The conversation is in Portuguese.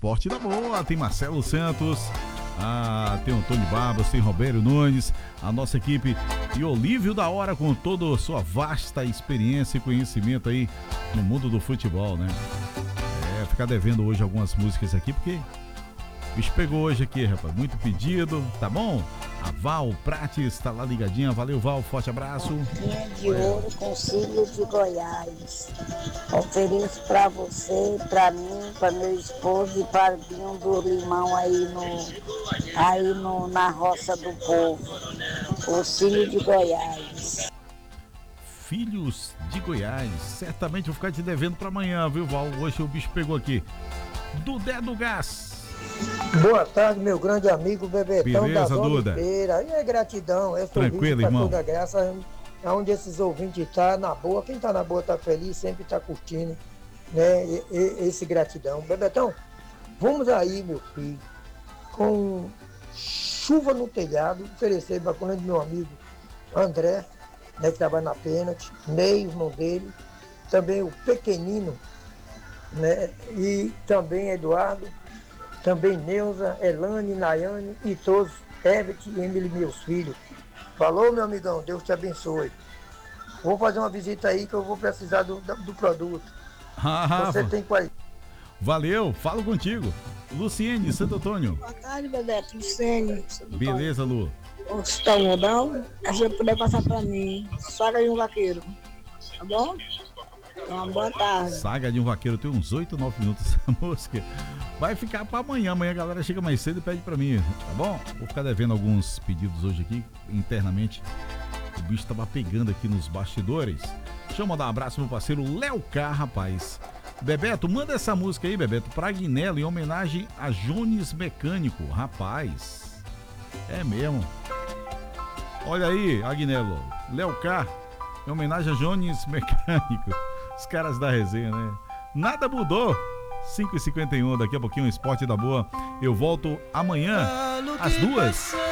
Esporte da Boa. Tem Marcelo Santos, tem Antônio Barbas, tem Roberto Nunes, a nossa equipe e Olívio da Hora com toda a sua vasta experiência e conhecimento aí no mundo do futebol, né? Ficar devendo hoje algumas músicas aqui, porque o bicho pegou hoje aqui, rapaz. Muito pedido, tá bom? A Val Prates tá lá ligadinha. Valeu, Val, forte abraço. Boquinha de ouro com Cílio de Goiás. Ofereço pra você, pra mim, pra meu esposo e para Binho do Limão na roça do povo. O Cílio de Goiás. Filhos de Goiás. Certamente vou ficar te devendo pra amanhã, viu, Val? Hoje o bicho pegou aqui. Dudé do Gás. Boa tarde, meu grande amigo Bebetão. Beleza, da Duda? Oliveira. E é gratidão. Tranquilo, irmão. Toda graça, onde esses ouvintes estão, na boa. Quem está na boa está feliz, sempre está curtindo, né? Esse gratidão. Bebetão, vamos aí, meu filho, com chuva no telhado, oferecer para o meu amigo André, né, que trabalha na Pênalti, Ney, irmão dele, também o pequenino, né, e também Eduardo, também Neuza, Elane, Nayane e todos, Herbert e Emily, meus filhos. Falou, meu amigão, Deus te abençoe. Vou fazer uma visita aí que eu vou precisar do produto. Você tem quais? Valeu, falo contigo. Luciene, Santo Antônio. Boa tarde, Bebeto. Luciene. Beleza, Lu. Você tá mudando? Se você puder passar pra mim, Saga de um Vaqueiro. Tá bom? Uma boa tarde. Saga de um Vaqueiro, tem uns 8, 9 minutos essa música. Vai ficar pra amanhã. Amanhã a galera chega mais cedo e pede pra mim, tá bom? Vou ficar devendo alguns pedidos hoje aqui, internamente. O bicho tava pegando aqui nos bastidores. Deixa eu mandar um abraço pro meu parceiro Léo K, rapaz. Bebeto, manda essa música aí, Bebeto, pra Agnello, em homenagem a Jones Mecânico. Rapaz, é mesmo. Olha aí, Agnello, Léo K, em homenagem a Jones Mecânico. Os caras da resenha, né? Nada mudou. 5h51, daqui a pouquinho o Esporte da Boa. Eu volto amanhã, às 2h.